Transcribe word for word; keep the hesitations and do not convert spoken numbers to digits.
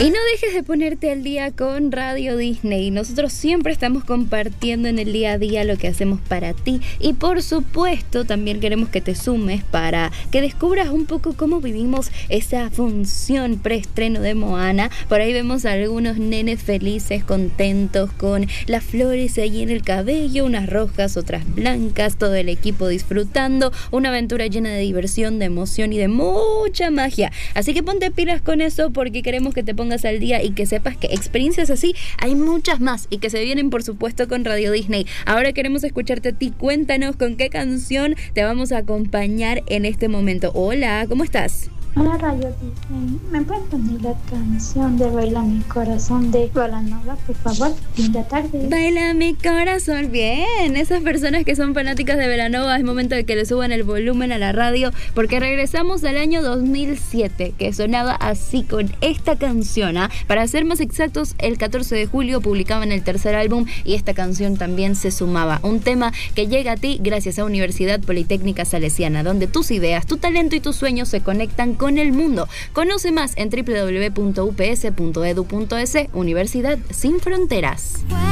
Y no dejes de ponerte al día con Radio Disney. Nosotros siempre estamos compartiendo en el día a día lo que hacemos para ti. Y por supuesto, también queremos que te sumes para que descubras un poco cómo vivimos esa función preestreno de Moana. Por ahí vemos a algunos nenes felices, contentos, con las flores ahí en el cabello, unas rojas, otras blancas, todo el equipo disfrutando. Una aventura llena de diversión, de emoción y de mucha magia. Así que ponte pilas con eso porque queremos que te pongas al día y que sepas que experiencias así hay muchas más y que se vienen por supuesto con Radio Disney. Ahora queremos escucharte a ti. Cuéntanos con qué canción te vamos a acompañar en este momento. Hola, ¿cómo estás? Hola Radio Disney, ¿me pueden poner la canción de Baila mi corazón de Belanova, por favor? Linda tarde. Baila mi corazón, bien. Esas personas que son fanáticas de Belanova, es momento de que le suban el volumen a la radio porque regresamos al año dos mil siete, que sonaba así con esta canción, ¿eh? Para ser más exactos, el catorce de julio publicaban el tercer álbum y esta canción también se sumaba. Un tema que llega a ti gracias a Universidad Politécnica Salesiana, donde tus ideas, tu talento y tus sueños se conectan con el mundo. Conoce más en doble u doble u doble u punto u p s punto e d u punto e s. Universidad sin fronteras.